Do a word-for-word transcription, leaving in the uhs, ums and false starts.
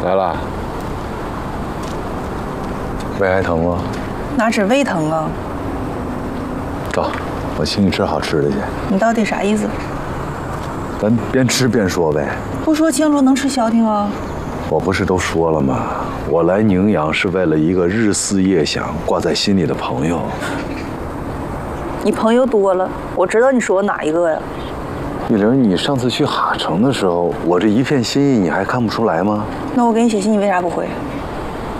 来了。胃还疼吗？ 哪止胃疼啊！ 走，我请你吃好吃的去。 你到底啥意思？ 咱边吃边说呗。 不说清楚能吃消停啊？ 我不是都说了吗？我来宁阳是为了一个日思夜想、挂在心里的朋友。 你朋友多了，我知道你说哪一个呀？ 玉玲，你上次去哈城的时候，我这一片心意你还看不出来吗？ 那我给你写信，你为啥不回？